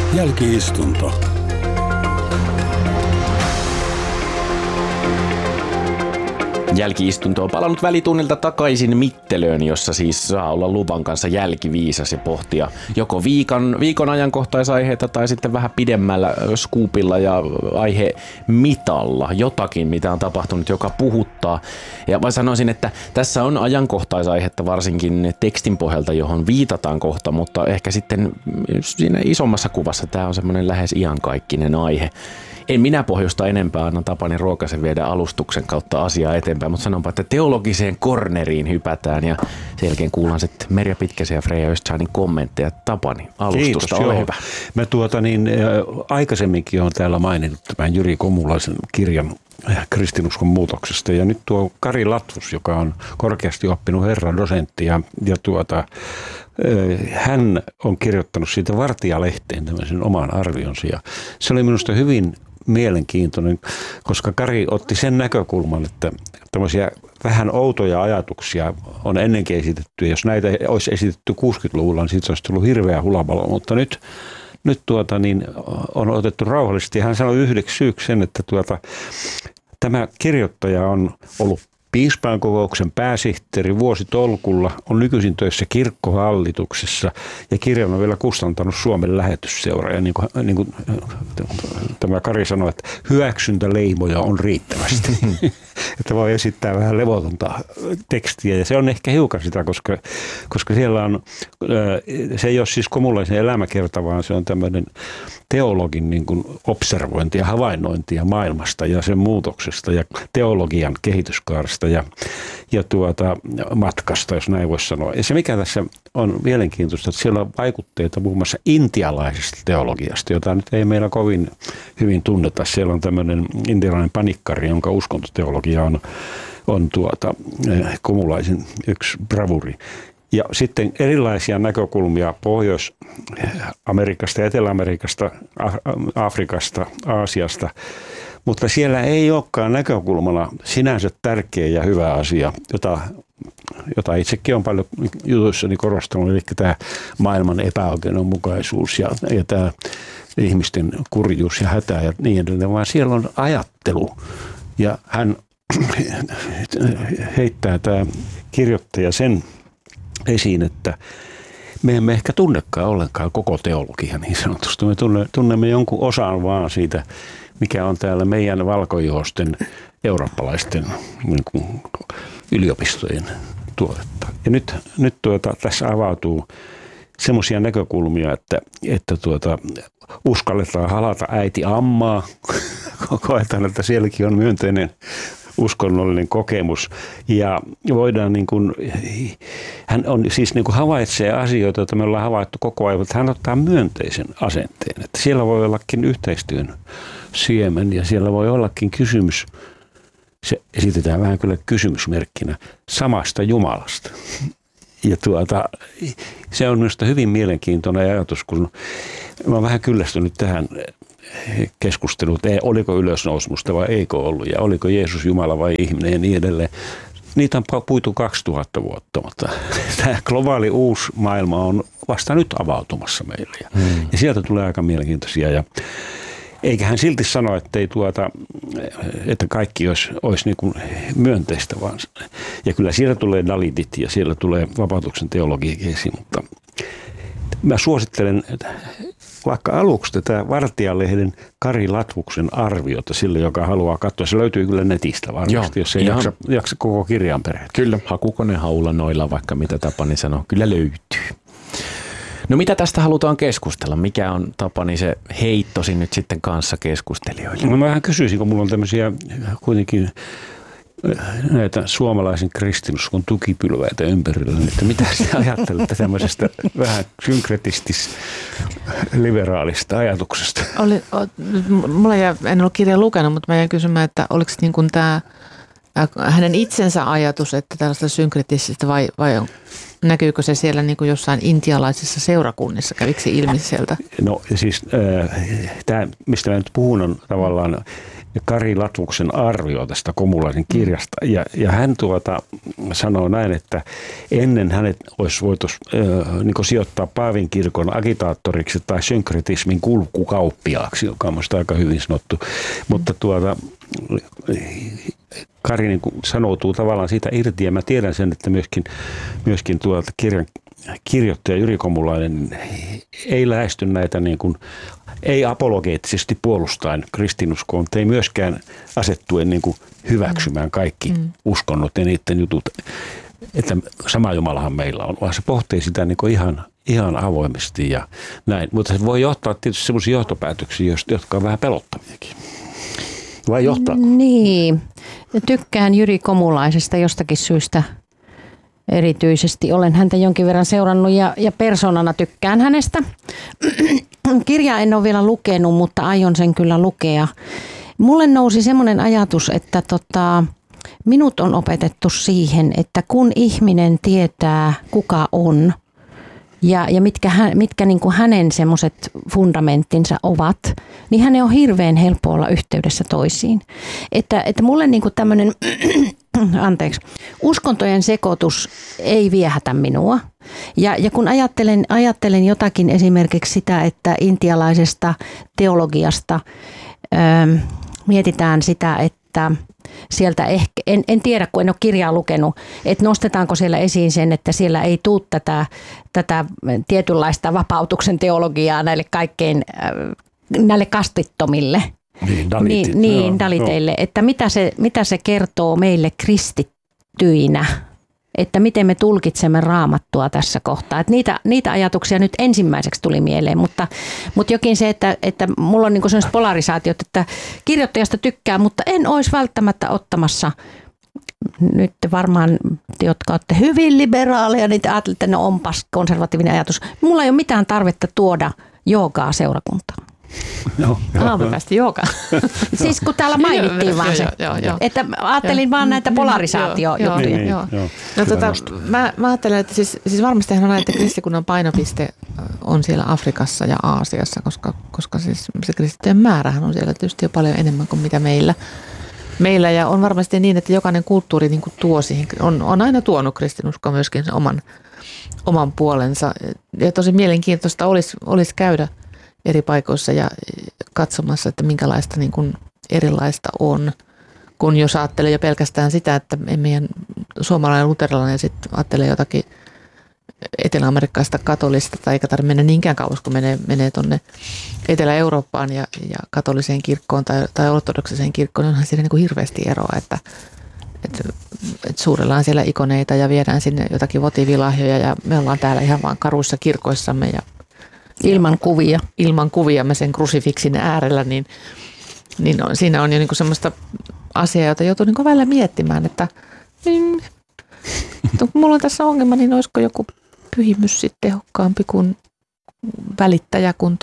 Jälki-istunto. Jälki-istunto on palannut välitunnilta takaisin mittelöön, jossa siis saa olla luvan kanssa jälkiviisas ja pohtia joko viikon ajankohtaisaiheita tai sitten vähän pidemmällä skuupilla ja aihemitalla jotakin, mitä on tapahtunut, joka puhuttaa. Ja mä sanoisin, että tässä on ajankohtaisaihetta varsinkin tekstin pohjalta, johon viitataan kohta, mutta ehkä sitten siinä isommassa kuvassa tämä on semmoinen lähes iankaikkinen aihe. En minä pohjusta enempää, annan Tapani Ruokasen viedä alustuksen kautta asiaa eteenpäin, mutta sanonpa, että teologiseen korneriin hypätään ja sen jälkeen kuullaan sitten Merja Pitkäsen ja Freja Östchanin kommentteja. Tapani, alustusta, Kiitos, ole hyvä. Mä aikaisemminkin olen täällä maininnut tämän Jyri Komulaisen kirjan kristinuskon muutoksesta ja nyt tuo Kari Latvus, joka on korkeasti oppinut herra dosentti ja hän on kirjoittanut siitä Vartija-lehteen tämmöisen oman arvionsa ja se oli minusta hyvin mielenkiintoinen, koska Kari otti sen näkökulman, että tämmöisiä vähän outoja ajatuksia on ennenkin esitetty. Jos näitä olisi esitetty 60-luvulla, niin siitä olisi tullut hirveä hulabalo, mutta nyt on otettu rauhallisesti. Hän sanoi yhdeksi syyksi sen, että tämä kirjoittaja on ollut piispainkokouksen pääsihteeri vuositolkulla, on nykyisin töissä kirkkohallituksessa ja kirjan on vielä kustantanut Suomen lähetysseura. Ja niin kuin tämä Kari sanoi, että hyväksyntäleimoja on riittävästi. Että voi esittää vähän levotonta tekstiä ja se on ehkä hiukan sitä, koska siellä on, se ei ole siis Komulaisen elämäkerta, vaan se on tämmöinen teologin niin kuin observointia, havainnointia maailmasta ja sen muutoksesta ja teologian kehityskaaresta ja matkasta, jos näin voisi sanoa. Ja se mikä tässä on mielenkiintoista, että siellä on vaikutteita muun muassa intialaisesta teologiasta, jota nyt ei meillä kovin hyvin tunneta. Siellä on tämmöinen intialainen panikkari, jonka uskontoteologia on Komulaisen yksi bravuri. Ja sitten erilaisia näkökulmia Pohjois-Amerikasta, Etelä-Amerikasta, Afrikasta, Aasiasta, mutta siellä ei olekaan näkökulmana sinänsä tärkeä ja hyvä asia, jota itsekin on paljon jutuissani korostanut, eli tämä maailman epäoikeudenmukaisuus ja tämä ihmisten kurjuus ja hätä ja niin edelleen, vaan siellä on ajattelu ja hän heittää tämä kirjoittaja sen esiin, että me emme ehkä tunnekaan ollenkaan koko teologia niin sanotusti. Me tunnemme jonkun osan vaan siitä, mikä on täällä meidän valkoihoisten eurooppalaisten niin kuin yliopistojen tuotetta. Ja nyt tässä avautuu semmoisia näkökulmia, että uskalletaan halata äiti ammaa. Koetaan, että sielläkin on myönteinen uskonnollinen kokemus ja voidaan hän on siis havaitsee asioita, joita me ollaan havaittu koko ajan, mutta hän ottaa myönteisen asenteen, että siellä voi ollakin yhteistyön siemen ja siellä voi ollakin kysymys, se esitetään vähän kyllä kysymysmerkkinä, samasta Jumalasta. Ja se on minusta hyvin mielenkiintoinen ajatus, kun mä oon vähän kyllästynyt tähän keskusteluun, että oliko ylösnousmusta vai eikö ollut ja oliko Jeesus Jumala vai ihminen ja niin edelleen. Niitä on puitu 2000 vuotta, mutta tämä globaali uusi maailma on vasta nyt avautumassa meille. Ja sieltä tulee aika mielenkiintoisia ja eikä hän silti sano, että kaikki olisi niin kuin myönteistä vaan. Ja kyllä siellä tulee Dalitit ja siellä tulee vapautuksen teologiakin esiin, mutta mä suosittelen vaikka aluksi tätä Vartija-lehden Kari Latvuksen arviota sille, joka haluaa katsoa. Se löytyy kyllä netistä varmasti, jos ei jaksa koko kirjan perehtyä. Kyllä, hakukonehaulla noilla vaikka mitä Tapani sanoo, kyllä löytyy. No mitä tästä halutaan keskustella? Mikä on Tapani se heittosi nyt sitten kanssa keskustelijoille? No mä vähän kysyisin, kun mulla on tämmöisiä kuitenkin näitä suomalaisen kristinuskon tukipylväitä ympärillä, että mitä sinä ajattelette tämmöisestä vähän synkretistis-liberaalista ajatuksesta? En ole kirjaa lukenut, mutta mä jäin kysymään, että oliko niin kuin tämä hänen itsensä ajatus, että tällaista synkretististä vai näkyykö se siellä niin kuin jossain intialaisissa seurakunnissa? Kävikö se ilmi sieltä? No siis tämä, mistä mä nyt puhun, on tavallaan Kari Latvuksen arvio tästä Komulaisen kirjasta. Ja hän sanoo näin, että ennen hänet olisi voitu niin sijoittaa Paavin kirkon agitaattoriksi tai synkretismin kulkukauppiaaksi, joka on minusta aika hyvin sanottu. Mutta Kari niin sanoutuu tavallaan siitä irti, ja mä tiedän sen, että myöskin kirjan kirjoittaja Jyri Komulainen ei lähesty näitä niin kuin, ei apologeettisesti puolustaen kristinuskoon, mutta ei myöskään asettuen niin kuin hyväksymään kaikki uskonnot ja niiden jutut, että sama Jumalahan meillä on, vaan se pohtii sitä niin kuin ihan avoimesti ja näin. Mutta se voi johtaa tietysti sellaisia johtopäätöksiä, jotka on vähän pelottaviakin. Vai johtaa? Niin. Tykkään Jyri Komulaisesta jostakin syystä erityisesti. Olen häntä jonkin verran seurannut ja persoonana tykkään hänestä. Kirjaa en ole vielä lukenut, mutta aion sen kyllä lukea. Mulle nousi semmoinen ajatus, että minut on opetettu siihen, että kun ihminen tietää kuka on ja mitkä niin kuin hänen semmoiset fundamenttinsa ovat, niin hänen on hirveän helppo olla yhteydessä toisiin. Että mulle niin kuin tämmöinen uskontojen sekoitus ei viehätä minua. Ja kun ajattelen jotakin esimerkiksi sitä, että intialaisesta teologiasta mietitään sitä, että sieltä ehkä, en tiedä kun en ole kirjaa lukenut, että nostetaanko siellä esiin sen, että siellä ei tule tätä tietynlaista vapautuksen teologiaa näille kastittomille. Niin, daliteille, että mitä se kertoo meille kristittyinä, että miten me tulkitsemme Raamattua tässä kohtaa. Että niitä ajatuksia nyt ensimmäiseksi tuli mieleen, mutta jokin se, että mulla on niinku sellaiset polarisaatiot, että kirjoittajasta tykkää, mutta en olisi välttämättä ottamassa. Nyt varmaan te, jotka olette hyvin liberaaleja, niin te ajattelette, että onpas konservatiivinen ajatus. Mulla ei ole mitään tarvetta tuoda joogaa seurakuntaan. Aamupäisesti joogaan. Siis kun täällä mainittiin vaan se, että ajattelin vaan näitä polarisaatiojuttuja. Mä ajattelen, että siis varmastihan on näin, että kristikunnan painopiste on siellä Afrikassa ja Aasiassa, koska siis se kristittyjen määrähän on siellä tietysti jo paljon enemmän kuin mitä meillä. Ja on varmasti niin, että jokainen kulttuuri niin kuin tuo siihen, on aina tuonut kristinuskoa myöskin sen oman puolensa. Ja tosi mielenkiintoista olisi käydä eri paikoissa ja katsomassa, että minkälaista niin kuin erilaista on, kun jos ajattelee jo pelkästään sitä, että meidän suomalainen luterilainen sitten ajattelee jotakin etelä-amerikkalaista katolista, tai eikä tarvitse mennä niinkään kauas, kun menee tuonne Etelä-Eurooppaan ja katoliseen kirkkoon tai ortodoksiseen kirkkoon, niin onhan siinä niin kuin hirveästi eroa, että suurellaan siellä ikoneita ja viedään sinne jotakin votivilahjoja ja me ollaan täällä ihan vaan karuissa kirkoissamme ja ilman kuvia me sen krusifiksin äärellä, niin siinä on jo niin kuin semmoista asiaa, jota joutuu niin kuin välillä miettimään, että kun mulla on tässä ongelma, niin olisiko joku pyhimys sitten tehokkaampi kuin välittäjä, kun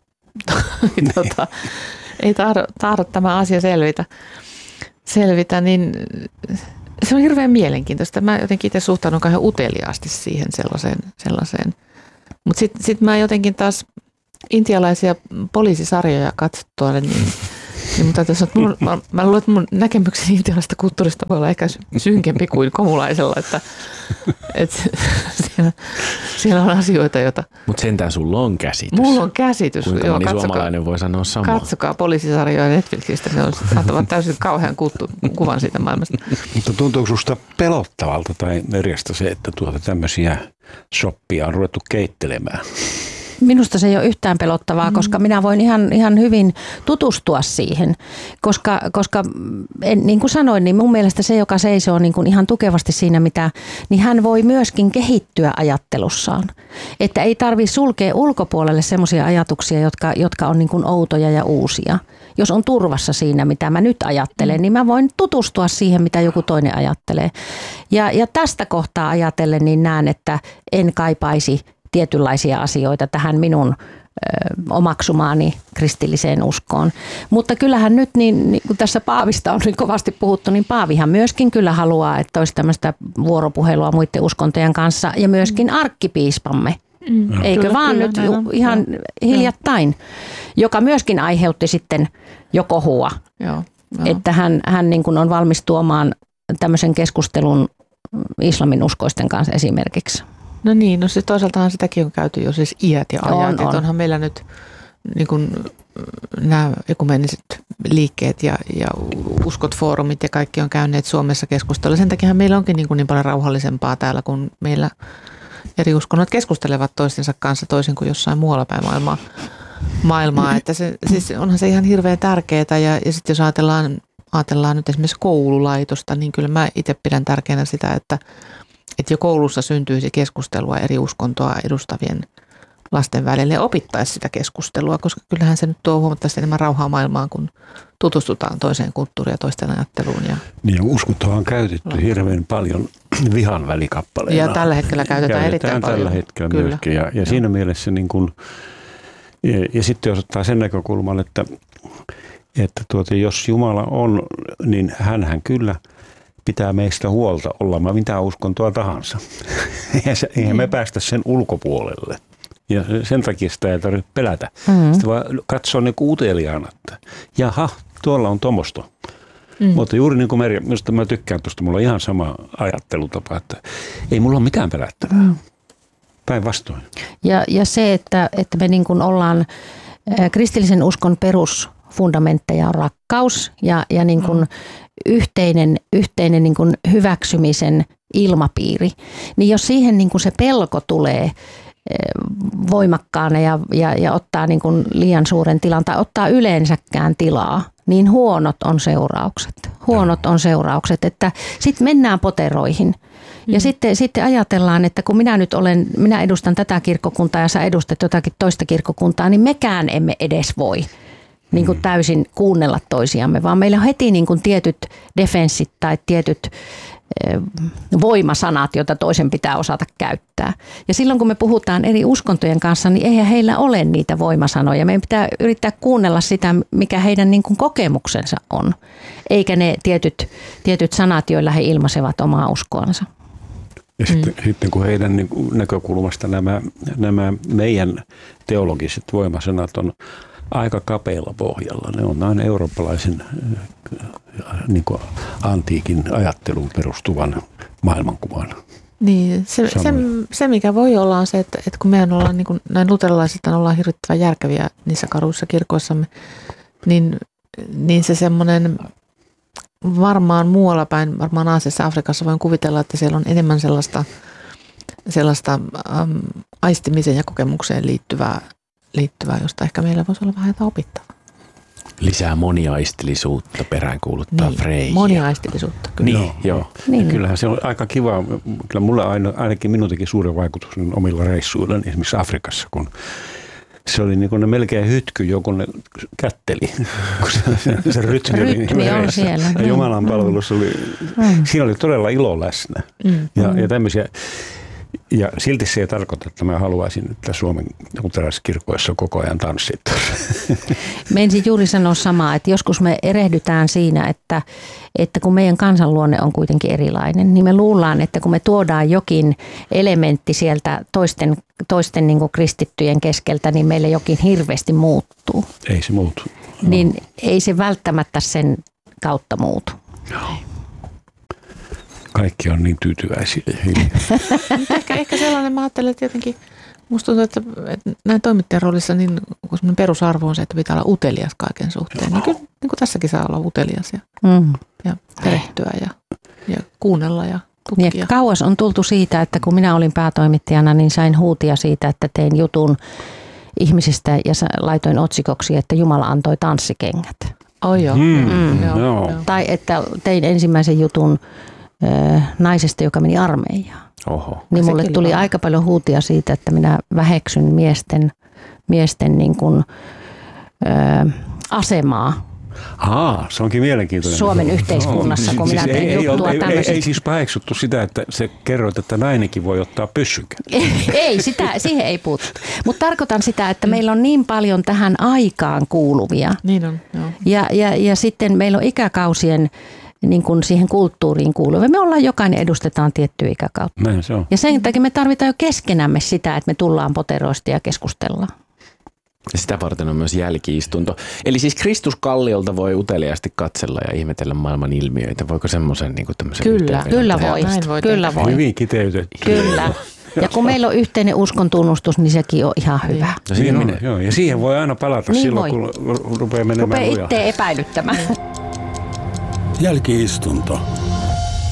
ei tahdo tämä asia selvitä, niin se on hirveän mielenkiintoista. Mä jotenkin itse suhtaudun kauhean uteliaasti siihen sellaiseen. Mutta sitten mä jotenkin taas intialaisia poliisisarjoja katsottua, niin mutta mä luulen, että mun näkemykseni intialaisesta kulttuurista voi olla ehkä synkempi kuin komulaisella, että siellä on asioita, joita... Mutta sentään sulla on käsitys. Mulla on käsitys. Kuinka moni suomalainen voi sanoa samaa. Katsokaa poliisisarjoja Netflixistä, ne saattavat täysin kauhean kuvan siitä maailmasta. Mutta tuntuuko susta pelottavalta tai merjasta se, että tämmöisiä soppia on ruvettu keittelemään? Minusta se ei ole yhtään pelottavaa, koska minä voin ihan hyvin tutustua siihen, koska niin kuin sanoin, niin mun mielestä se, joka seisoo niin kuin ihan tukevasti siinä, niin hän voi myöskin kehittyä ajattelussaan. Että ei tarvitse sulkea ulkopuolelle semmoisia ajatuksia, jotka on niin kuin outoja ja uusia. Jos on turvassa siinä, mitä mä nyt ajattelen, niin mä voin tutustua siihen, mitä joku toinen ajattelee. Ja tästä kohtaa ajatellen, niin näen, että en kaipaisi tietynlaisia asioita tähän minun omaksumaani kristilliseen uskoon. Mutta kyllähän nyt, niin kun tässä Paavista on nyt kovasti puhuttu, niin Paavihan myöskin kyllä haluaa, että olisi tämmöistä vuoropuhelua muiden uskontojen kanssa ja myöskin arkkipiispamme. Eikö kyllä, vaan kyllä, nyt ihan hiljattain, joka myöskin aiheutti sitten jo kohua, että hän niin kuin on valmis tuomaan tämmöisen keskustelun islamin uskoisten kanssa esimerkiksi. No niin, no siis toisaaltahan sitäkin on käyty jo siis iät ja ajat, että onhan meillä nyt niin kuin nämä ekumeniset liikkeet ja uskot foorumit ja kaikki on käyneet Suomessa keskustelua. Sen takia meillä onkin niin paljon rauhallisempaa täällä, kun meillä eri uskonnot keskustelevat toistensa kanssa toisin kuin jossain muualla päin maailmaa. Että siis onhan se ihan hirveän tärkeää ja sitten jos ajatellaan nyt esimerkiksi koululaitosta, niin kyllä mä itse pidän tärkeänä sitä, että jo koulussa syntyisi keskustelua eri uskontoa edustavien lasten välillä ja opittaisi sitä keskustelua, koska kyllähän se nyt tuo huomattavasti enemmän rauhaa maailmaan, kun tutustutaan toiseen kulttuuriin ja toisten ajatteluun. Niin, uskontoa on käytetty hirveän paljon vihan välikappaleina. Ja tällä hetkellä käytetään erittäin paljon. Tällä hetkellä kyllä. Myöskin. Ja siinä mielessä, niin kun, ja sitten jos ottaa sen näkökulman, että jos Jumala on, niin hänhän kyllä pitää meistä huolta, ollaan mitä uskontoa tahansa. Eihän me päästä sen ulkopuolelle. Ja sen takia sitä ei tarvitse pelätä. Sitten vaan katsoa niin uteliaana, että jaha, tuolla on tomosto. Mutta juuri niin kuin Merja, minusta mä tykkään tuosta, mulla on ihan sama ajattelutapa, että ei mulla ole mitään pelättävää. Päinvastoin. Ja se, että me niin kuin ollaan kristillisen uskon perusfundamentteja on rakkaus ja niin kuin yhteinen niin kuin hyväksymisen ilmapiiri, niin jos siihen niin kuin se pelko tulee voimakkaana ja ottaa niin kuin liian suuren tilan tai ottaa yleensäkään tilaa, niin huonot on seuraukset. Että sitten mennään poteroihin. Ja sitten ajatellaan, että kun minä edustan tätä kirkkokuntaa ja sä edustat jotakin toista kirkkokuntaa, niin mekään emme edes voi niin kuin täysin kuunnella toisiamme, vaan meillä on heti niin kuin tietyt defenssit tai tietyt voimasanat, joita toisen pitää osata käyttää. Ja silloin kun me puhutaan eri uskontojen kanssa, niin eihän heillä ole niitä voimasanoja. Meidän pitää yrittää kuunnella sitä, mikä heidän niin kuin kokemuksensa on, eikä ne tietyt sanat, joilla he ilmaisevat omaa uskoansa. Ja sitten kun heidän näkökulmasta nämä meidän teologiset voimasanat on aika kapealla pohjalla. Ne on näin eurooppalaisen niin kuin antiikin ajatteluun perustuvan maailmankuvan. Niin, se mikä voi olla on se, että kun mehän ollaan niin kuin näin luterilaiset ollaan hirvittävän järkeviä niissä karuissa kirkoissamme, niin se semmoinen varmaan muualla päin, varmaan Aasiassa ja Afrikassa voin kuvitella, että siellä on enemmän sellaista aistimisen ja kokemukseen liittyvää, josta ehkä meillä voisi olla vähän opittavaa. Lisää moniaistillisuutta peräänkuuluttaa Freija. Moniaistillisuutta, kyllä. Niin, joo. Niin. Kyllähän se on aika kiva. Kyllä mulle ainakin minun teki suuren vaikutuksen omilla reissuilla, esimerkiksi Afrikassa, kun se oli niin kuin ne melkein hytky, joku ne kätteli, kun se rytmi on siellä. Ja Jumalan palvelussa siinä oli todella ilo läsnä. Ja tämmöisiä. Ja silti se ei tarkoita, että mä haluaisin, että Suomen luterilaiskirkoissa koko ajan tanssitaan. Meinsin juuri sanoa samaa, että joskus me erehdytään siinä, että kun meidän kansanluonne on kuitenkin erilainen, niin me luullaan, että kun me tuodaan jokin elementti sieltä toisten niin kuin kristittyjen keskeltä, niin meille jokin hirveästi muuttuu. Ei se muutu. Niin ei se välttämättä sen kautta muutu. Joo. Kaikki on niin tyytyväisiä. Ehkä sellainen, mä ajattelen, että jotenkin musta tuntuu, että näin toimittajan roolissa niin perusarvo on se, että pitää olla utelias kaiken suhteen. Niin kyllä niin kuin tässäkin saa olla utelias ja perehtyä ja kuunnella ja tutkia. Ja kauas on tultu siitä, että kun minä olin päätoimittajana, niin sain huutia siitä, että tein jutun ihmisistä ja laitoin otsikoksi, että Jumala antoi tanssikengät. Joo. Joo. Tai että tein ensimmäisen jutun naisesta, joka meni armeijaan. Oho. Niin mulle tuli aika paljon huutia siitä, että minä väheksyn miesten niin kuin, asemaa. Se onkin mielenkiintoinen. Suomen yhteiskunnassa, kun minä teen juttua tämmöistä. Ei siis paheksuttu sitä, että se kerroit, että nainenkin voi ottaa pyssykän. Ei, siihen ei puuttu. Mutta tarkoitan sitä, että meillä on niin paljon tähän aikaan kuuluvia. Niin on, joo. Ja sitten meillä on ikäkausien niin kuin siihen kulttuuriin kuuluvia. Me ollaan jokainen edustetaan tiettyä ikäkautta. Näin se on. Ja sen takia me tarvitaan jo keskenämme sitä, että me tullaan poteroista ja keskustellaan. Ja sitä varten on myös jälki-istunto. Eli siis Kristus Kalliolta voi uteliaasti katsella ja ihmetellä maailman ilmiöitä. Voiko semmoisen niin tämmöisen Kyllä voi. Kyllä voi. Hyvin kiteytetty. Kyllä. Ja kun meillä on yhteinen uskon tunnustus, niin sekin on ihan hyvä. No siihen on, joo. Ja siihen voi aina palata niin silloin, kun rupeaa menemään lujaa. Rupeaa itse epäilyttämään. Jälki-istunto.